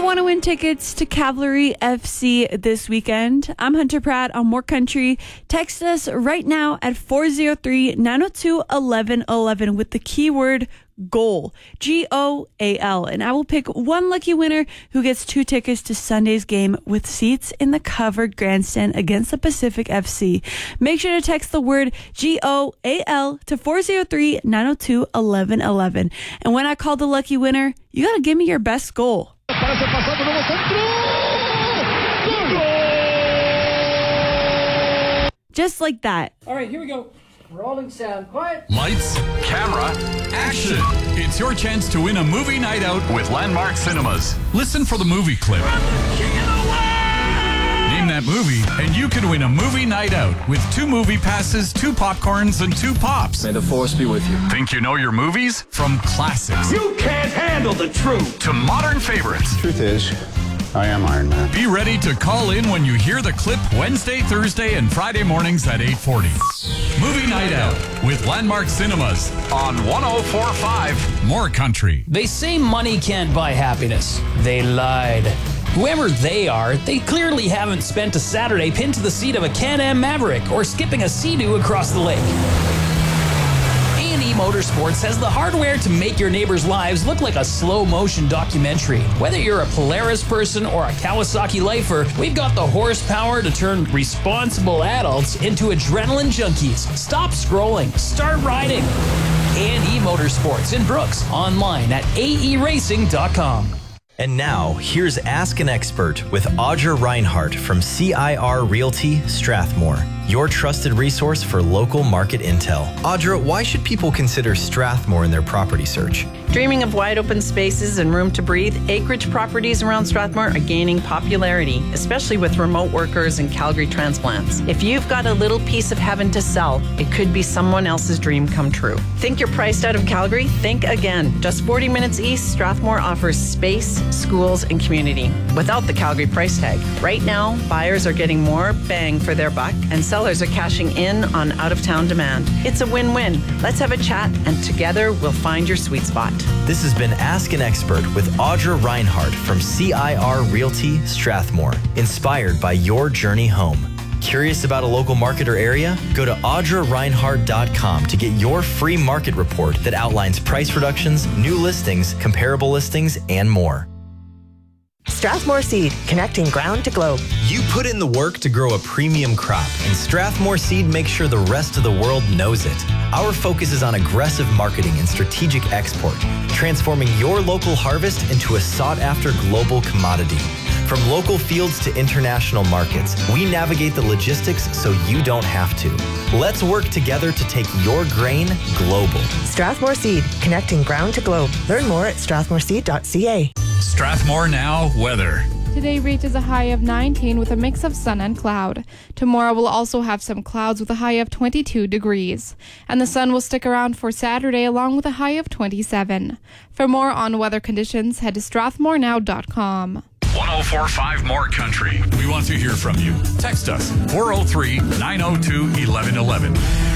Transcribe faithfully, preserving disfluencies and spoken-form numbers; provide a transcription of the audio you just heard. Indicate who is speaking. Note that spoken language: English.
Speaker 1: you want to win tickets to Cavalry F C this weekend? I'm Hunter Pratt on More Country. Text us right now at four oh three, nine oh two, eleven eleven with the keyword GOAL, G O A L, and I will pick one lucky winner who gets two tickets to Sunday's game with seats in the covered grandstand against the Pacific F C. Make sure to text the word G O A L to four oh three, nine oh two, eleven eleven. And when I call the lucky winner, you gotta give me your best goal. Just like that.
Speaker 2: All right, here we go. Rolling sound. Quiet.
Speaker 3: Lights, camera, action. It's your chance to win a movie night out with Landmark Cinemas. Listen for the movie clip. Name that movie, and you can win a movie night out with two movie passes, two popcorns, and two pops.
Speaker 4: May the force be with you.
Speaker 3: Think you know your movies? From classics.
Speaker 5: You can't handle the truth.
Speaker 3: To modern favorites.
Speaker 6: Truth is, I am Iron Man.
Speaker 3: Be ready to call in when you hear the clip Wednesday, Thursday, and Friday mornings at eight forty. Movie Night Out with Landmark Cinemas on one oh four point five More Country.
Speaker 2: They say money can't buy happiness. They lied. Whoever they are, they clearly haven't spent a Saturday pinned to the seat of a Can-Am Maverick or skipping a Sea-Doo across the lake. A and E Motorsports has the hardware to make your neighbors' lives look like a slow-motion documentary. Whether you're a Polaris person or a Kawasaki lifer, we've got the horsepower to turn responsible adults into adrenaline junkies. Stop scrolling. Start riding. A and E Motorsports in Brooks. Online at A E racing dot com.
Speaker 7: And now, here's Ask an Expert with Audra Reinhardt from C I R Realty, Strathmore, your trusted resource for local market intel. Audra, why should people consider Strathmore in their property search?
Speaker 8: Dreaming of wide open spaces and room to breathe, acreage properties around Strathmore are gaining popularity, especially with remote workers and Calgary transplants. If you've got a little piece of heaven to sell, it could be someone else's dream come true. Think you're priced out of Calgary? Think again. Just forty minutes east, Strathmore offers space, schools, and community without the Calgary price tag. Right now, buyers are getting more bang for their buck, and sellers are cashing in on out-of-town demand. It's a win-win. Let's have a chat, and together we'll find your sweet spot.
Speaker 7: This has been Ask an Expert with Audra Reinhardt from C I R Realty, Strathmore, inspired by your journey home. Curious about a local market or area? Go to audra reinhardt dot com to get your free market report that outlines price reductions, new listings, comparable listings, and more.
Speaker 9: Strathmore Seed, connecting ground to globe.
Speaker 7: You put in the work to grow a premium crop, and Strathmore Seed makes sure the rest of the world knows it. Our focus is on aggressive marketing and strategic export, transforming your local harvest into a sought-after global commodity. From local fields to international markets, we navigate the logistics so you don't have to. Let's work together to take your grain global.
Speaker 9: Strathmore Seed, connecting ground to globe. Learn more at strathmore seed dot c a.
Speaker 3: Strathmore Now weather.
Speaker 10: Today reaches a high of nineteen with a mix of sun and cloud. Tomorrow we'll also have some clouds with a high of twenty-two degrees. And the sun will stick around for Saturday along with a high of twenty-seven. For more on weather conditions, head to strathmore now dot com.
Speaker 3: one oh four point five More Country. We want to hear from you. Text us four oh three, nine oh two, eleven eleven.